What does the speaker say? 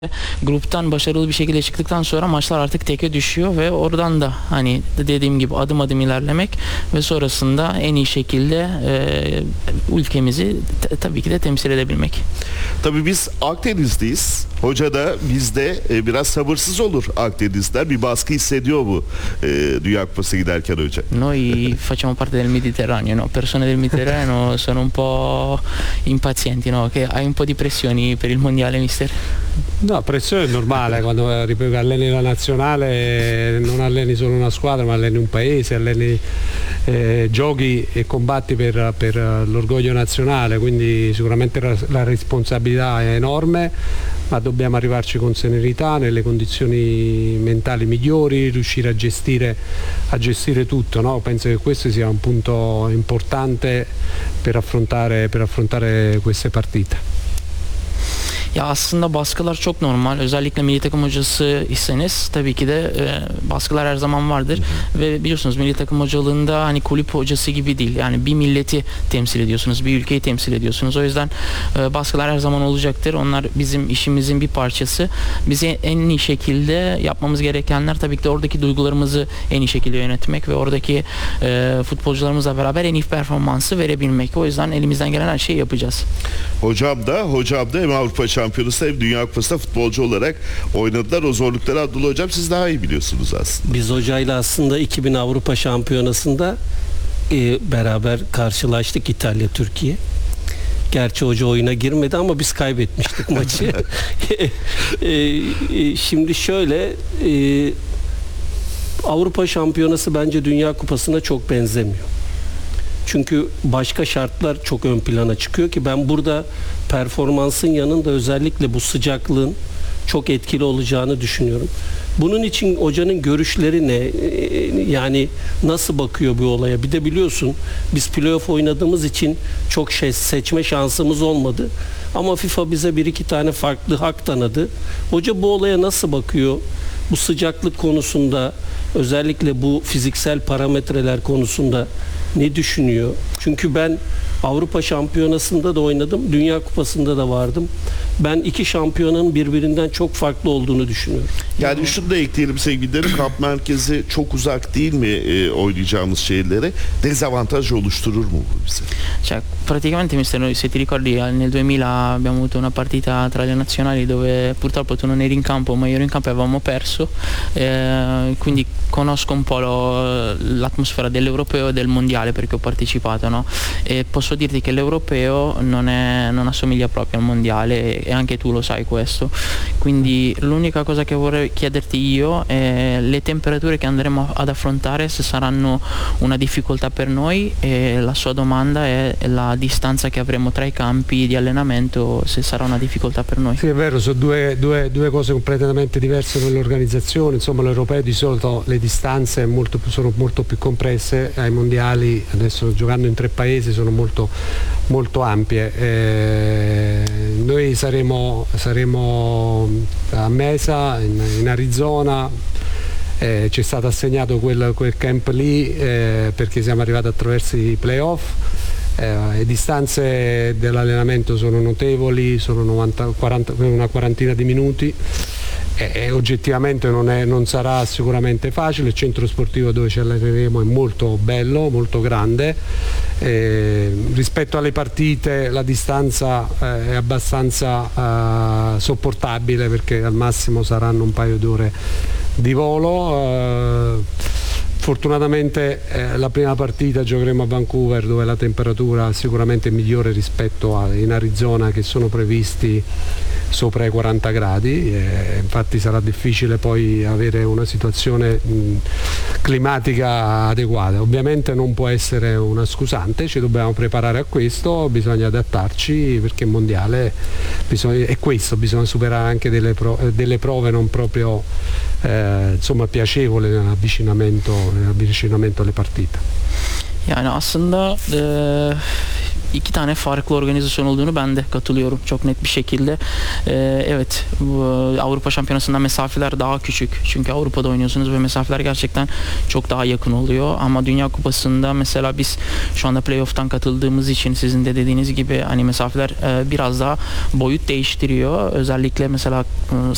Gruptan başarılı bir şekilde çıktıktan sonra maçlar artık teke düşüyor ve oradan da hani dediğim gibi adım adım ilerlemek ve sonrasında en iyi şekilde ülkemizi tabii ki de temsil edebilmek. Tabii biz Akdeniz'deyiz. Hoca da bizde biraz sabırsız olur Akdenizler. Bir baskı hissediyor bu Dünya Kupası giderken hoca. Noi facciamo parte del Mediterraneo, no? Persone del Mediterraneo sono un po' impazienti, no? Che hai un po' di pressioni per il mondiale, mister? No, pressione è normale quando ripeto, alleni la nazionale, non alleni solo una squadra ma alleni un paese, alleni giochi e combatti per l'orgoglio nazionale, quindi sicuramente la responsabilità è enorme, ma dobbiamo arrivarci con serenità, nelle condizioni mentali migliori, riuscire a gestire tutto, no? Penso che questo sia un punto importante per affrontare queste partite. Ya aslında baskılar çok normal. Özellikle milli takım hocası iseniz tabii ki de baskılar her zaman vardır. Ve biliyorsunuz milli takım hocalığında hani kulüp hocası gibi değil. Yani bir milleti temsil ediyorsunuz, bir ülkeyi temsil ediyorsunuz. O yüzden baskılar her zaman olacaktır. Onlar bizim işimizin bir parçası. Bize en iyi şekilde yapmamız gerekenler tabii ki de oradaki duygularımızı en iyi şekilde yönetmek ve oradaki futbolcularımızla beraber en iyi performansı verebilmek. O yüzden elimizden gelen her şeyi yapacağız. Hocam da hem Avrupa Şampiyonası hem Dünya Kupası'nda futbolcu olarak oynadılar. O zorlukları Abdullah Hocam siz daha iyi biliyorsunuz aslında. Biz hocayla aslında 2000 Avrupa Şampiyonası'nda beraber karşılaştık, İtalya-Türkiye. Gerçi hoca oyuna girmedi ama biz kaybetmiştik maçı. Şimdi şöyle, Avrupa Şampiyonası bence Dünya Kupası'na çok benzemiyor. Çünkü başka şartlar çok ön plana çıkıyor ki ben burada performansın yanında özellikle bu sıcaklığın çok etkili olacağını düşünüyorum. Bunun için hocanın görüşleri ne? Yani nasıl bakıyor bu olaya? Bir de biliyorsun biz playoff oynadığımız için çok seçme şansımız olmadı. Ama FIFA bize bir iki tane farklı hak tanıdı. Hoca bu olaya nasıl bakıyor? Bu sıcaklık konusunda, özellikle bu fiziksel parametreler konusunda ne düşünüyor? Çünkü ben Avrupa Şampiyonası'nda da oynadım, Dünya Kupası'nda da vardım. Ben iki şampiyonanın birbirinden çok farklı olduğunu düşünüyorum. Yani şunu da ekleyelim sevgililerim, kamp merkezi çok uzak değil mi oynayacağımız şehirlere? Dezavantaj oluşturur mu bu bize? Cioè, praticamente mister, se ti ricordi nel 2000 abbiamo avuto una partita tra le nazionali dove purtroppo tu non eri in campo ma io ero in campo e avevamo perso, quindi conosco un po' l'atmosfera dell'europeo e del mondiale perché ho partecipato, no? E posso dirti che l'europeo non assomiglia proprio al mondiale e anche tu lo sai questo, quindi l'unica cosa che vorrei chiederti io è le temperature che andremo ad affrontare, se saranno una difficoltà per noi, e la sua domanda è la distanza che avremo tra i campi di allenamento, se sarà una difficoltà per noi. Sì, è vero, sono due cose completamente diverse per l'organizzazione. Insomma, l'europeo di solito le distanze sono molto più compresse, ai mondiali adesso giocando in 3 paesi sono molto ampie. Noi saremo a Mesa in Arizona. Ci è stato assegnato quel camp lì perché siamo arrivati attraverso i playoff. Le distanze dell'allenamento sono notevoli, sono una quarantina di minuti. Oggettivamente non sarà sicuramente facile. Il centro sportivo dove ci alleneremo è molto bello, molto grande. Rispetto alle partite la distanza è abbastanza sopportabile perché al massimo saranno un paio d'ore di volo. Fortunatamente la prima partita giocheremo a Vancouver dove la temperatura sicuramente è migliore rispetto in Arizona, che sono previsti sopra i 40 gradi, infatti sarà difficile poi avere una situazione climatica adeguata. Ovviamente non può essere una scusante, ci dobbiamo preparare a questo, bisogna adattarci perché il mondiale è questo, bisogna superare anche delle prove non proprio insomma piacevoli nell'avvicinamento alle partite. Yani aslında iki tane farklı organizasyon olduğunu ben de katılıyorum çok net bir şekilde. Evet, bu Avrupa Şampiyonası'nda mesafeler daha küçük. Çünkü Avrupa'da oynuyorsunuz ve mesafeler gerçekten çok daha yakın oluyor. Ama Dünya Kupası'nda mesela biz şu anda playoff'tan katıldığımız için sizin de dediğiniz gibi hani mesafeler biraz daha boyut değiştiriyor. Özellikle mesela